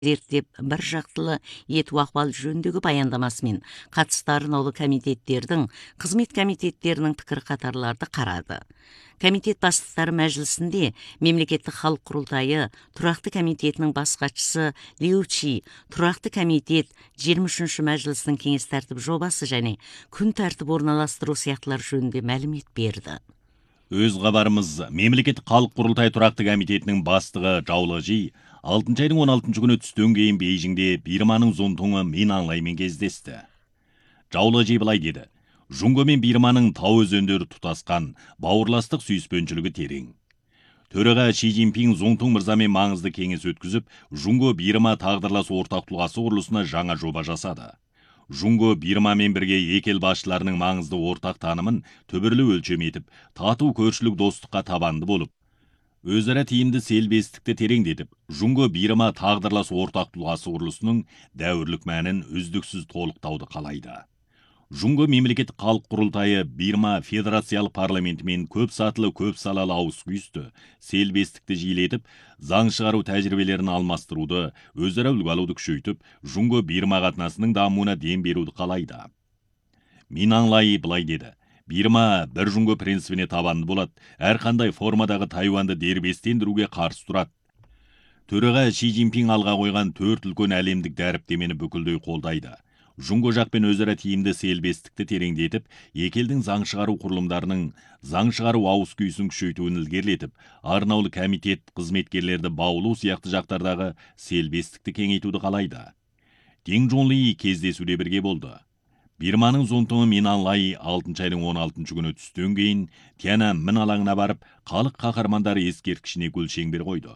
зерттеп, бір жақтылы ету ахуал жөніндегі баяндамасымен қатысты арнаулы комитеттердің, қызмет комитеттерінің пікір қатарларды қарады. Комитет бастықтары мәжілісінде Мемлекеттік халық құрылтайы тұрақты комитетінің бас хатшысы Лиу Чи, тұрақты комитет 23-ші мәжілістің кеңес тәртібі жобасы және күн тәртібі орналастыру сияқтылар жөнінде мәлімет берді. Өз хабарымыз, Мемлекеттік халық құрылтайы тұрақты комитетінің бастығы Жаулы Жи 6 айдың 16 күні түстен кейін Бейжіңде Бирманың Зонтоңы Мин Аңлаймен кездесті. Жаулы Жи былай деді: Жұңго мен Бирманың тау өзендері тұтасқан, бауырластық сүйіспеншілігі терең. Төраға Ши Цзиньпин Зонтоң мырзамен маңызды кеңес өткізіп, Жұңго Бирма тағдырлас ортақ тұлғасы құрылысына жаңа жоба жасады. Жұңго Бирмамен бірге екі ел басшыларының маңызды ортақ танымын түбірлі өлшем етіп, тату көршілік достыққа табанды болып, өзара тиімді селбестікті тереңдетіп, Жұңго Бирма тағдырлас ортақ тұлғасы құрылысының дәуірлік мәнін үздіксіз толықтауды қалайды. Жұңго Мемлекеттік халық құрылтайы Бирма федерациялық парламентімен көп сатылы, көп салалы ауыс-күйісті, селбестікті жиілетіп, заң шығару тәжірибелерін алмастыруды, өзара үлгі алуды күшейтіп, Жұңго Бирма қатынасының дамуына дем беруді қалайды. Мин Аңлай былай деді: Бирма бір Жұңго принципіне табанды болады, әрқандай формадағы Тайваньды дербестендіруге қарсы тұрады. Төраға Ши Цзиньпин алға қойған 4 үлкен әлемдік дәріптемені бүкілдей қолдайды. Жұңго жақпен өзара тиімді селбестікті тереңдетіп, екі елдің заң шығару құрылымдарының заң шығару ауыс-күйісін күшейтуін ілгерілетіп, арнаулы комитет қызметкерлерді баулу сияқты жақтардағы селбестікті кеңейтуді қалайды. Дин Чжунли кездесуде бірге болды. Бирманың Зонтоңы Мин Аңлай 6 айдың 16 күні түстен кейін Тяньаньмин алаңына барып, халық қаһармандары ескерткішіне гүл шеңбер қойды.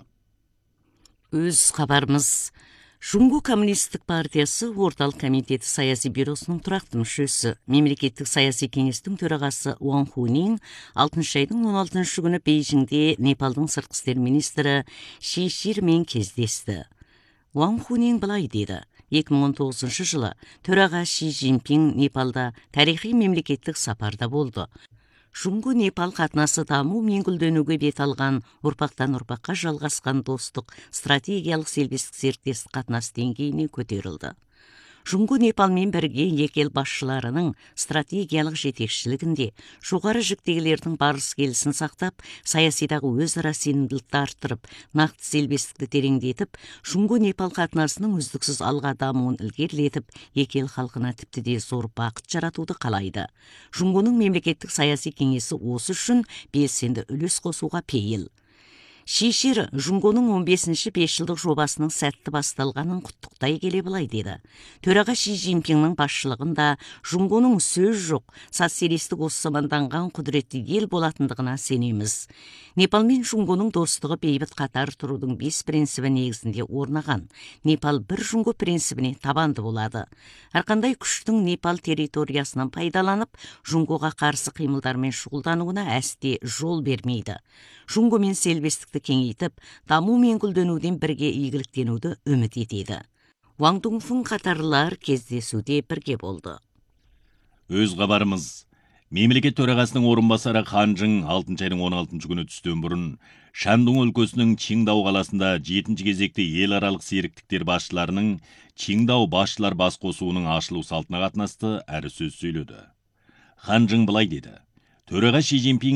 Өз хабарымыз, Жұңго коммунистік партиясы орталық комитеті саяси бюросының тұрақты мүшесі, мемлекеттік саяси кеңестің төрағасы Уан Хунин 6 айдың 16 күні Бейжіңде Непалдың сыртқы істер министрі Ши Ширмен кездесті. Уан Хунин былай деді: 2019 жылы төраға Ши Цзиньпин Непалда тарихи мемлекеттік сапарда болды. Жұңго Непал қатынасы даму мен гүлденуге бет алған, ұрпақтан ұрпаққа жалғасқан достық, стратегиялық селбестік серіктестік қатынас деңгейіне көтерілді. Жұңго Непалмен бірге екі ел басшыларының стратегиялық жетекшілігінде жоғары жіктегілердің барыс келісін сақтап, саясидағы өзара сенімділікті арттырып, нақты селбестікті тереңдетіп, Жұңго Непал қатынасының үздіксіз алға дамуын ілгерілетіп, екі ел халқына тіпті де зор бақыт жаратуды қалайды. Жұңгоның мемлекеттік саяси кеңесі осы үшін белсенді үлес қосуға пейіл. Ши Шир Жұңгоның 15-ші 5 жылдық жобасының сәтті басталғанын құттықтай келе былай деді: Төраға Ши Цзиньпиннің басшылығында Жұңгоның сөз жоқ, социалистік осыманданған құдіретті ел болатындығына сенеміз. Непал мен Жұңгоның достығы бейбіт қатар тұрудың 5 принципі негізінде орнаған. Непал бір Жұңго принципіне табанды болады. Әрқандай күштің Непал территориясынан пайдаланып, Жұңгоға қарсы қимылдармен шұғылдануына әсте жол бермейді. Жұңго мен селбестікті кеңейтіп, даму мен гүлденуден бірге игіліктенуді үміт етеді. Уан Дунфун қатарлылар кездесуде бірге болды. Өз хабарымыз, мемлекет төрағасының орынбасары Хан Чжың 6 айдың 16 күні түстен бұрын Шандун өлкесінің Чингдау қаласында 7-ші кезекте ел аралық серіктіктер басшыларының Чингдау басшылар бас қосуының ашылу салтына қатынасты әрі сөз сөйледі. Хан Чжың былай деді: Төраға Ши Цзиньпин